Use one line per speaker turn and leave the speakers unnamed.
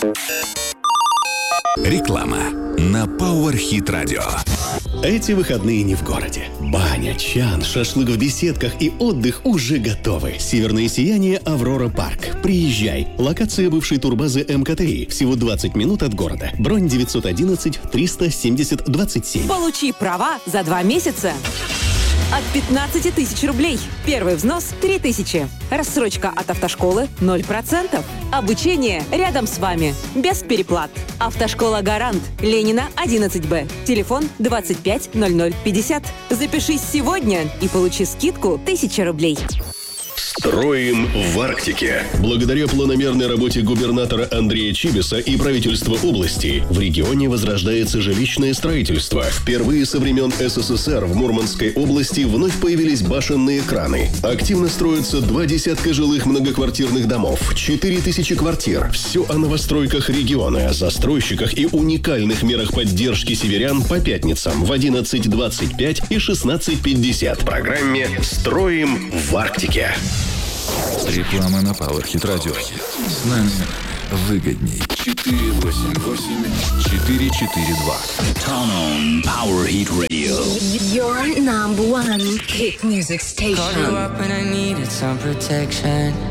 Реклама на Power Hit Radio.
Эти выходные не в городе. Баня, чан, шашлык в беседках и отдых уже готовы. Северное сияние «Аврора Парк». Приезжай. Локация бывшей турбазы МКТИ. Всего 20 минут от города. Бронь 911-370-27.
Получи права за 2 месяца. От 15 тысяч рублей. Первый взнос – 3 тысячи. Рассрочка от автошколы – 0%. Обучение рядом с вами. Без переплат. Автошкола «Гарант». Ленина, 11Б. Телефон 25 00 50. Запишись сегодня и получи скидку 1000 рублей.
Строим в Арктике. Благодаря планомерной работе губернатора Андрея Чибиса и правительства области в регионе возрождается жилищное строительство. Впервые со времен СССР в Мурманской области вновь появились башенные краны. Активно строятся 20 жилых многоквартирных домов, 4000 квартир. Все о новостройках региона, застройщиках и уникальных мерах поддержки северян по пятницам в 11:25 и 16:50 в программе «Строим в Арктике».
Реклама на Power Hit Radio. С нами выгодней. 488-442.
Turn on Power Hit Radio.
Your number one hit music station.
Called you up when I needed some protection.